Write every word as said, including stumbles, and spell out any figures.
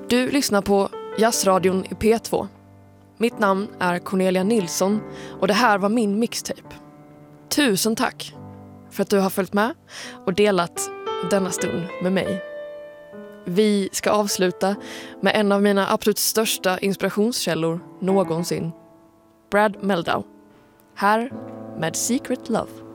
Du lyssnar på Jazzradion i P två. Mitt namn är Cornelia Nilsson och det här var min mixtape. Tusen tack för att du har följt med och delat denna stund med mig. Vi ska avsluta med en av mina absolut största inspirationskällor någonsin. Brad Mehldau. Här med Secret Love.